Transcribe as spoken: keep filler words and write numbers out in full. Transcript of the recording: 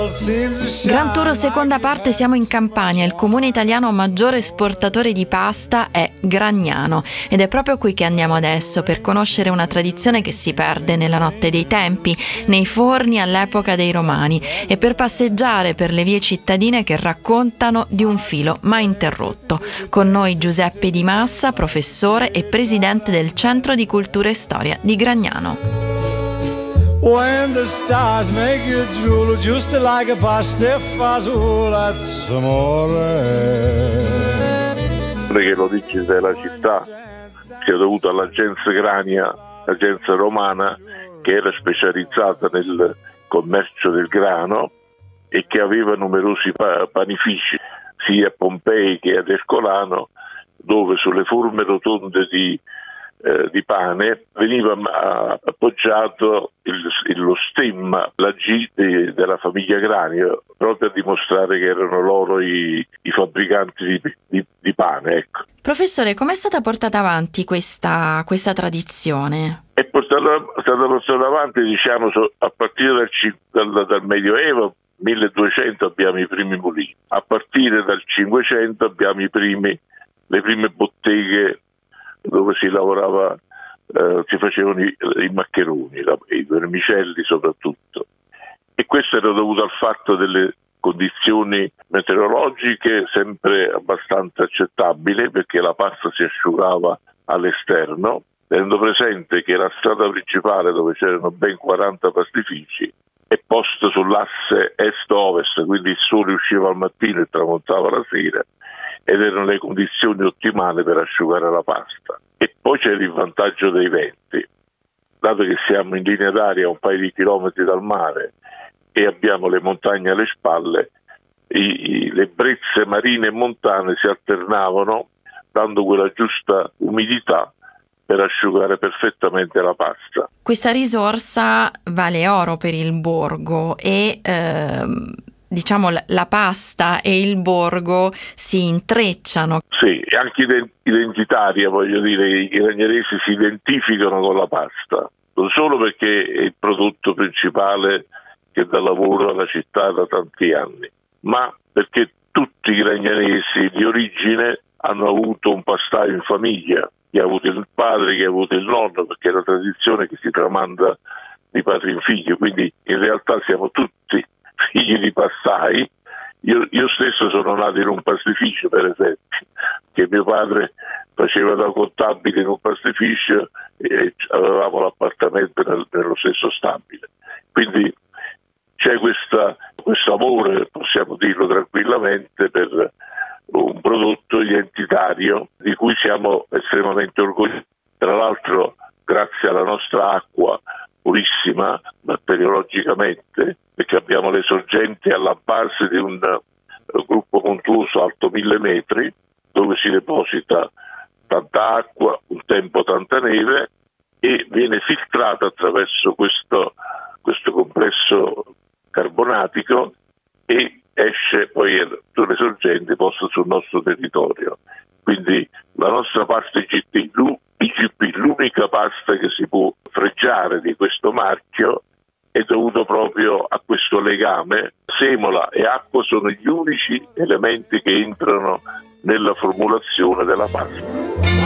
Gran Tour seconda parte, siamo in Campania. Il comune italiano maggiore esportatore di pasta è Gragnano ed è proprio qui che andiamo adesso per conoscere una tradizione che si perde nella notte dei tempi, nei forni all'epoca dei Romani, e per passeggiare per le vie cittadine che raccontano di un filo mai interrotto. Con noi Giuseppe Di Massa, professore e presidente del Centro di Cultura e Storia di Gragnano. When the stars make you drool, just like a pasta fasola d'amore. Che l'origine della città sia dovuta alla gens Grania, la gens romana, che era specializzata nel commercio del grano e che aveva numerosi panifici sia a Pompei che ad Ercolano, dove sulle forme rotonde di Eh, di pane veniva uh, appoggiato il, il, lo stemma, la G de, della famiglia Granio, proprio a dimostrare che erano loro i, i fabbricanti di, di, di pane. Ecco. Professore, com'è stata portata avanti questa, questa tradizione? È portata, è stata portata avanti, diciamo, a partire dal, dal, dal Medioevo, milleduecento abbiamo i primi mulini, a partire dal Cinquecento abbiamo i primi, le prime botteghe dove si lavorava, eh, si facevano i, i maccheroni, la, i vermicelli soprattutto. E questo era dovuto al fatto delle condizioni meteorologiche sempre abbastanza accettabili, perché la pasta si asciugava all'esterno, tenendo presente che la strada principale, dove c'erano ben quaranta pastifici, è posta sull'asse est-ovest, quindi il sole usciva al mattino e tramontava la sera, ed erano le condizioni ottimali per asciugare la pasta. E poi c'era il vantaggio dei venti, dato che siamo in linea d'aria a un paio di chilometri dal mare e abbiamo le montagne alle spalle, i, i, le brezze marine e montane si alternavano, dando quella giusta umidità per asciugare perfettamente la pasta. Questa risorsa vale oro per il borgo e ehm... diciamo la pasta e il borgo si intrecciano. Sì, anche identitaria, voglio dire, i gragnanesi si identificano con la pasta, non solo perché è il prodotto principale che dà lavoro alla città da tanti anni, ma perché tutti i gragnanesi di origine hanno avuto un pastaio in famiglia, chi ha avuto il padre, chi ha avuto il nonno, perché è una tradizione che si tramanda di padre in figlio, quindi in realtà siamo tutti figli di pastai. Io, io stesso sono nato in un pastificio, per esempio, che mio padre faceva da contabile in un pastificio e avevamo l'appartamento nel, nello stesso stabile. Quindi c'è questa, questo amore, possiamo dirlo tranquillamente, per un prodotto identitario di cui siamo estremamente orgogliosi. Tra l'altro, grazie alla nostra acqua purissima batteriologicamente, perché abbiamo le sorgenti alla base di un uh, gruppo montuoso alto mille metri, dove si deposita tanta acqua, un tempo tanta neve, e viene filtrata attraverso questo, questo complesso carbonatico e esce poi sulle sorgenti poste sul nostro territorio. Quindi la nostra pasta I G P, I G P, l'unica pasta che si può fregiare di questo marchio, è dovuto proprio a questo legame. Semola e acqua sono gli unici elementi che entrano nella formulazione della pasta.